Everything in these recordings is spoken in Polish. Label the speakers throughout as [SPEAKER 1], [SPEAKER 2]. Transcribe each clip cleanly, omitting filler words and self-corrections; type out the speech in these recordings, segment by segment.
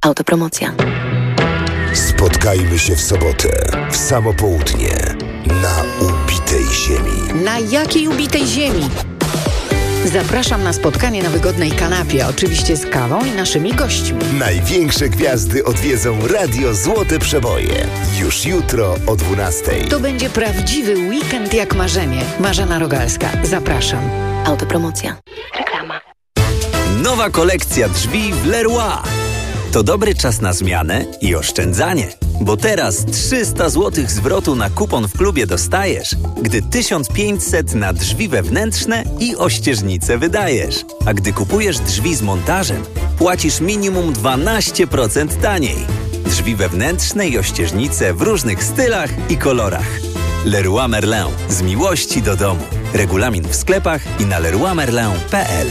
[SPEAKER 1] Autopromocja.
[SPEAKER 2] Spotkajmy się w sobotę, w samo południe, na ubitej ziemi.
[SPEAKER 3] Na jakiej ubitej ziemi? Zapraszam na spotkanie na wygodnej kanapie, oczywiście z kawą i naszymi gośćmi.
[SPEAKER 2] Największe gwiazdy odwiedzą Radio Złote Przeboje. Już jutro o 12:00.
[SPEAKER 3] To będzie prawdziwy weekend jak marzenie. Marzena Rogalska. Zapraszam.
[SPEAKER 1] Autopromocja. Reklama.
[SPEAKER 4] Nowa kolekcja drzwi w Leroy. To dobry czas na zmianę i oszczędzanie. Bo teraz 300 zł zwrotu na kupon w klubie dostajesz, gdy 1500 na drzwi wewnętrzne i ościeżnice wydajesz. A gdy kupujesz drzwi z montażem, płacisz minimum 12% taniej. Drzwi wewnętrzne i ościeżnice w różnych stylach i kolorach. Leroy Merlin. Z miłości do domu. Regulamin w sklepach i na leroymerlin.pl.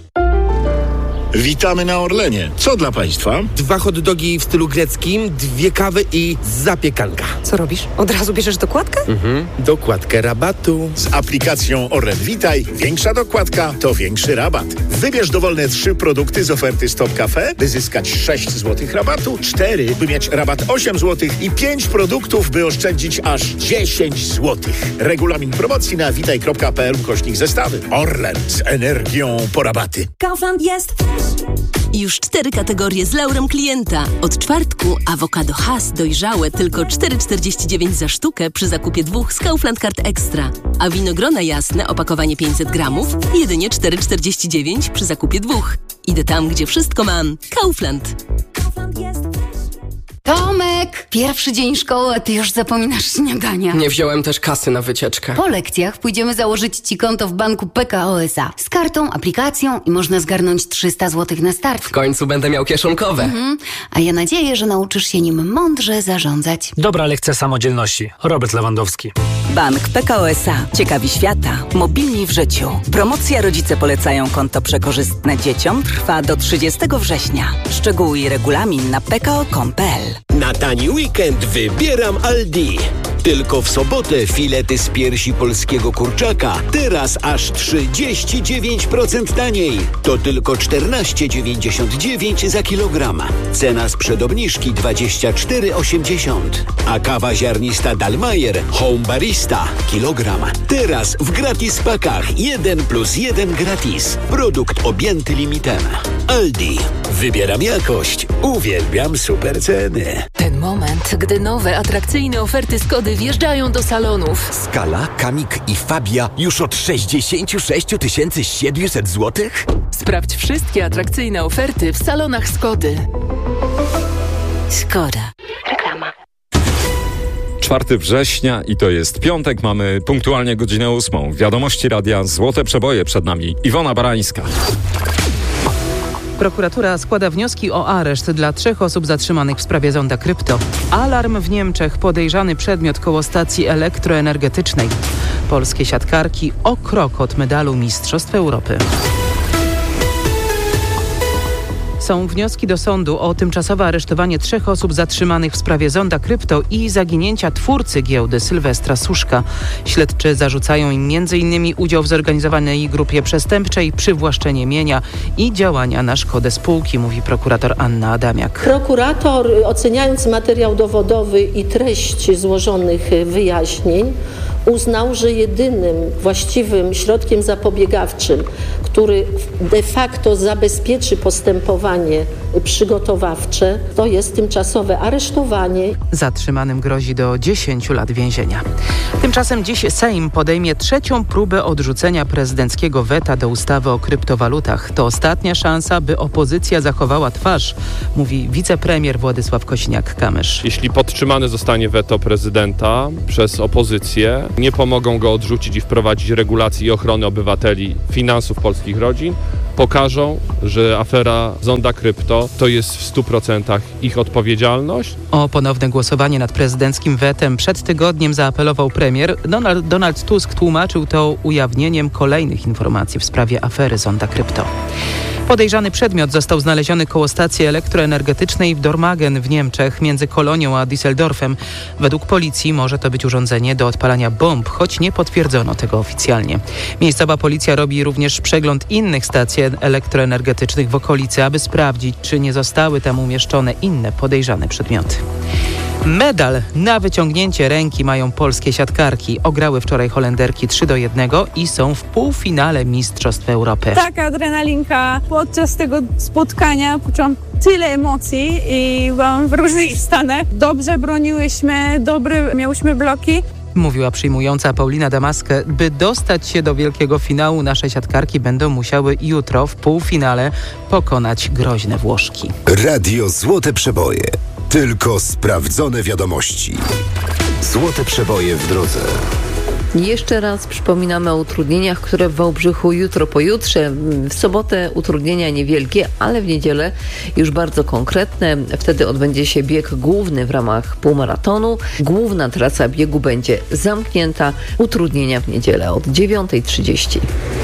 [SPEAKER 5] Witamy na Orlenie. Co dla Państwa?
[SPEAKER 6] 2 hot dogi w stylu greckim, 2 kawy i zapiekanka.
[SPEAKER 7] Co robisz? Od razu bierzesz dokładkę?
[SPEAKER 6] Dokładkę rabatu.
[SPEAKER 5] Z aplikacją Orlen Witaj większa dokładka to większy rabat. Wybierz dowolne 3 produkty z oferty Stop Cafe, by zyskać 6 zł rabatu, 4, by mieć rabat 8 zł i 5 produktów, by oszczędzić aż 10 zł. Regulamin promocji na witaj.pl/zestawy. Orlen z energią po rabaty.
[SPEAKER 8] Kaufland jest już 4 kategorie z laurem klienta. Od czwartku awokado Hass dojrzałe tylko 4,49 za sztukę przy zakupie 2 z Kaufland Card Extra. A winogrona jasne, opakowanie 500 gramów, jedynie 4,49 przy zakupie 2. Idę tam, gdzie wszystko mam. Kaufland. Kaufland jest.
[SPEAKER 9] Tomek! Pierwszy dzień szkoły, a ty już zapominasz śniadania.
[SPEAKER 10] Nie wziąłem też kasy na wycieczkę.
[SPEAKER 9] Po lekcjach pójdziemy założyć ci konto w banku PKO SA. Z kartą, aplikacją i można zgarnąć 300 zł na start.
[SPEAKER 10] W końcu będę miał kieszonkowe.
[SPEAKER 9] A ja nadzieję, że nauczysz się nim mądrze zarządzać.
[SPEAKER 11] Dobra lekcja samodzielności. Robert Lewandowski.
[SPEAKER 12] Bank PKO SA. Ciekawi świata. Mobilni w życiu. Promocja Rodzice polecają konto przekorzystne dzieciom trwa do 30 września. Szczegóły i regulamin na pko.com.pl.
[SPEAKER 13] Na tani weekend wybieram Aldi. Tylko w sobotę filety z piersi polskiego kurczaka. Teraz aż 39% taniej. To tylko 14,99 za kilogram. Cena sprzed obniżki 24,80. A kawa ziarnista Dalmayer Home Barista kilogram. Teraz w gratis pakach 1+1 gratis. Produkt objęty limitem. Aldi. Wybieram jakość. Uwielbiam super ceny.
[SPEAKER 14] Ten moment, gdy nowe, atrakcyjne oferty Skody wjeżdżają do salonów.
[SPEAKER 15] Skala, Kamik i Fabia już od 66 700 zł?
[SPEAKER 14] Sprawdź wszystkie atrakcyjne oferty w salonach Skody.
[SPEAKER 1] Skoda. Reklama.
[SPEAKER 16] 4 września i to jest piątek, mamy punktualnie godzinę 8. Wiadomości radia Złote Przeboje przed nami. Iwona Barańska.
[SPEAKER 17] Prokuratura składa wnioski o areszt dla 3 osób zatrzymanych w sprawie zonda krypto. Alarm w Niemczech, podejrzany przedmiot koło stacji elektroenergetycznej. Polskie siatkarki o krok od medalu Mistrzostw Europy. Są wnioski do sądu o tymczasowe aresztowanie 3 osób zatrzymanych w sprawie zonda krypto i zaginięcia twórcy giełdy Sylwestra Suszka. Śledczy zarzucają im m.in. udział w zorganizowanej grupie przestępczej, przywłaszczenie mienia i działania na szkodę spółki, mówi prokurator Anna Adamiak.
[SPEAKER 18] Prokurator, oceniając materiał dowodowy i treść złożonych wyjaśnień, uznał, że jedynym właściwym środkiem zapobiegawczym, który de facto zabezpieczy postępowanie przygotowawcze, to jest tymczasowe aresztowanie.
[SPEAKER 17] Zatrzymanym grozi do 10 lat więzienia. Tymczasem dziś Sejm podejmie 3. próbę odrzucenia prezydenckiego weta do ustawy o kryptowalutach. To ostatnia szansa, by opozycja zachowała twarz, mówi wicepremier Władysław Kosiniak-Kamysz.
[SPEAKER 19] Jeśli podtrzymane zostanie weto prezydenta przez opozycję, nie pomogą go odrzucić i wprowadzić regulacji i ochrony obywateli, finansów polskich rodzin, pokażą, że afera zonda krypto to jest w 100% ich odpowiedzialność.
[SPEAKER 17] O ponowne głosowanie nad prezydenckim wetem przed tygodniem zaapelował premier. Donald Tusk tłumaczył to ujawnieniem kolejnych informacji w sprawie afery zonda krypto. Podejrzany przedmiot został znaleziony koło stacji elektroenergetycznej w Dormagen w Niemczech między Kolonią a Düsseldorfem. Według policji może to być urządzenie do odpalania bomb, choć nie potwierdzono tego oficjalnie. Miejscowa policja robi również przegląd innych stacji elektroenergetycznych w okolicy, aby sprawdzić, czy nie zostały tam umieszczone inne podejrzane przedmioty. Medal na wyciągnięcie ręki mają polskie siatkarki. Ograły wczoraj Holenderki 3-1 i są w półfinale Mistrzostw Europy.
[SPEAKER 20] Taka adrenalinka. Podczas tego spotkania poczułam tyle emocji i byłam w różnych stanach. Dobrze broniłyśmy, dobre miałyśmy bloki.
[SPEAKER 17] Mówiła przyjmująca Paulina Damaskę. By dostać się do wielkiego finału, nasze siatkarki będą musiały jutro w półfinale pokonać groźne Włoszki.
[SPEAKER 2] Radio Złote Przeboje. Tylko sprawdzone wiadomości. Złote Przeboje w drodze.
[SPEAKER 21] Jeszcze raz przypominamy o utrudnieniach, które w Wałbrzychu jutro, pojutrze. W sobotę utrudnienia niewielkie, ale w niedzielę już bardzo konkretne. Wtedy odbędzie się bieg główny w ramach półmaratonu. Główna trasa biegu będzie zamknięta. Utrudnienia w niedzielę od 9:30.